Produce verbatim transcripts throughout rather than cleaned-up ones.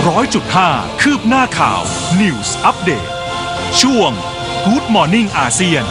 ร้อยจุดห้าคืบหน้าข่าว News Update ช่วง Good Morning อาเซียน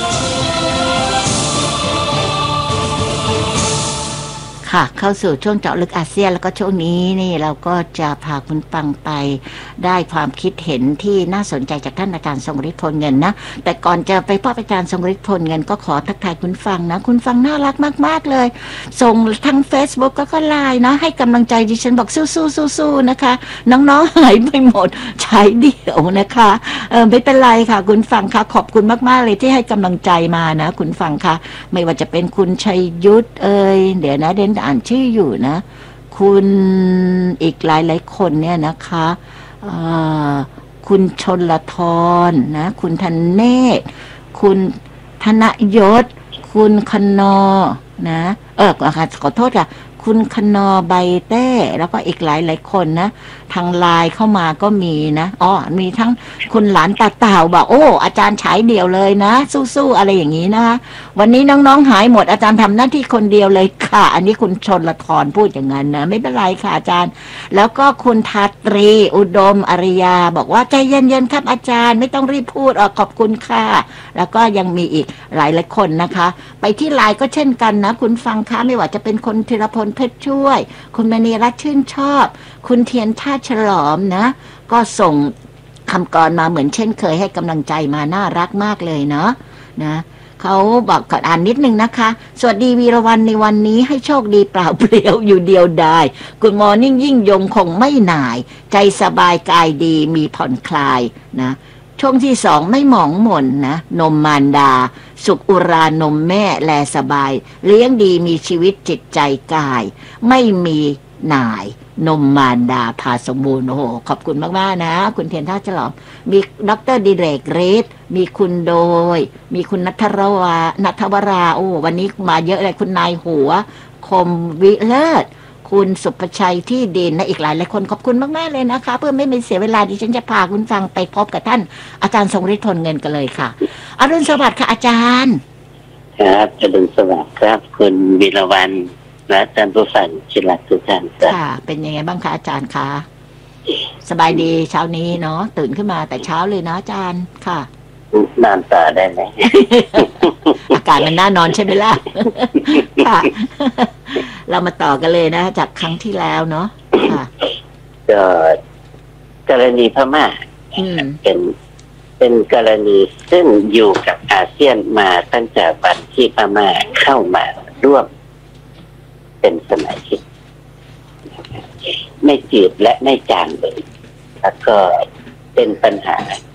ค่ะเข้าสู่ช่วงเจาะลึกอาเซียนแล้วก็ช่วงนี้นี่เราก็จะพาคุณฟังไปได้ความคิดเห็นที่น่าสนใจจากท่านอาจารย์ทรงฤทธิ์พลเงินนะแต่ก่อนจะไปพบอาจารย์ทรงฤทธิ์พลเงินก็ขอทักทายคุณฟังนะคุณฟังน่ารักมากๆเลยส่งทั้ง Facebook ก็ก็ไลน์นะให้กำลังใจดิฉันบอกสู้ๆๆๆนะคะน้องๆหายไปหมดใช้เดี่ยวนะคะเออไม่เป็นไรค่ะคุณฟังค่ะขอบคุณมากๆเลยที่ให้กำลังใจมานะคุณฟังค่ะไม่ว่าจะเป็นคุณชัยยุทธเอ่ยเดี๋ยวนะเดนอ่านชื่ออยู่นะคุณอีกหลายหลายคนเนี่ยนะคะคุณชนละทรนะคุณธเนศคุณธนยศคุณคนอนะเออขอโทษค่ะคุณคนอใบเต้แล้วก็อีกหลายหลายคนนะทางไลน์เข้ามาก็มีนะอ๋อมีทั้งคุณหลานตาเต่าบอกโอ้อาจารย์ฉายเดี่ยวเลยนะสู้ๆอะไรอย่างนี้นะคะวันนี้น้องๆหายหมดอาจารย์ทำหน้าที่คนเดียวเลยค่ะอันนี้คุณชนละทรพูดอย่างนั้นนะไม่เป็นไรค่ะอาจารย์แล้วก็คุณทัตรีอุดมอริยาบอกว่าใจเย็นๆครับอาจารย์ไม่ต้องรีบพูดอ๋อขอบคุณค่ะแล้วก็ยังมีอีกหลายหลายคนนะคะไปที่ไลน์ก็เช่นกันนะคุณฟังคะไม่ว่าจะเป็นคนธีรพลเพชรช่วยคุณมณีรัตน์ชื่นชอบคุณเทียนท่าฉลอมนะก็ส่งคำกรมาเหมือนเช่นเคยให้กำลังใจมาน่ารักมากเลยเนาะนะเขาบอกก่อนอ่านนิดนึงนะคะสวัสดีวีรวรรณในวันนี้ให้โชคดีเปล่าเปลี่ยวอยู่เดียวดายกุดมอร์นิ่งยิ่งยงคงไม่หน่ายใจสบายกายดีมีผ่อนคลายนะช่วงที่สองไม่หมองหม่นนะนมมารดาสุขอุรานมแม่แลสบายเลี้ยงดีมีชีวิตจิตใจกายไม่มีหน่ายนมมารดาพาสมบูรณ์โอ้โหขอบคุณมากๆนะคุณเทียนท่าฉลอมมีดรดิเรกเรศมีคุณโดยมีคุณนัทรวานัทวราโอ้วันนี้มาเยอะเลยคุณนายหัวคมวิเลิศคุณสุภชัยที่ดินและอีกหลายหลายคนขอบคุณมากๆเลยนะคะเพื่อไม่มีเสียเวลาดิฉันจะพาคุณฟังไปพบกับท่านอาจารย์ทรงฤทธิ์พลเงินกันเลยค่ะอรุณสวัสดิ์ค่ะอาจารย์ครับอรุณสวัสดิ์ครับคุณวีรวรรณและอาจารย์ผู้ฟังชิลักทุกท่านค่ะเป็นยังไงบ้างคะอาจารย์คะสบายดีเช้านี้เนาะตื่นขึ้นมาแต่เช้าเลยนะอาจารย์ค่ะนอนต่อได้ไหมอากาศมันน่านอนใช่ไหมล่ะค่ะเรามาต่อกันเลยนะจากครั้งที่แล้วเนาะค่ะก็กรณีพม่าเป็นเป็นกรณีซึ่งอยู่กับอาเซียนมาตั้งแต่วันที่พม่าเข้ามาร่วมเป็นสมาชิกไม่จืดและไม่จางเลยแล้วก็เป็นปัญหา